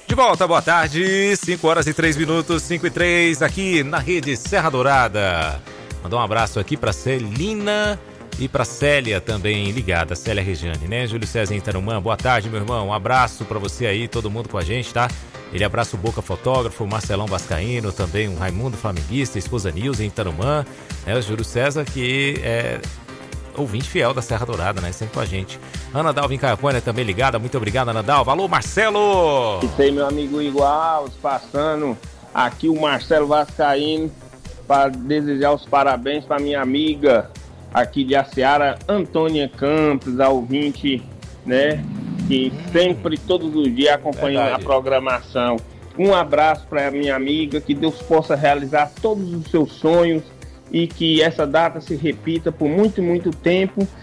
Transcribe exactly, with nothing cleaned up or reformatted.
De volta, boa tarde, cinco horas e três minutos, cinco e três, aqui na Rede Serra Dourada. Mandar um abraço aqui pra Celina e pra Célia também ligada, Célia Regiane, né? Júlio César em Tarumã, boa tarde, meu irmão, um abraço pra você aí, todo mundo com a gente, tá? Ele abraça o Boca Fotógrafo, o Marcelão Vascaíno, também o Raimundo Flamenguista, a esposa Nilza em Tarumã, né? O Júlio César, que é ouvinte fiel da Serra Dourada, né? Sempre com a gente. Ana Dalva em Caiapônia também ligada, muito obrigado, Ana Dalva. Alô, Marcelo! Isso aí, meu amigo igual, passando aqui o Marcelo Vascaíno para desejar os parabéns para minha amiga aqui de Aceara, Antônia Campos, a ouvinte, né? Que sempre, todos os dias acompanham Verdade. a programação. Um abraço para a minha amiga, que Deus possa realizar todos os seus sonhos e que essa data se repita por muito, muito tempo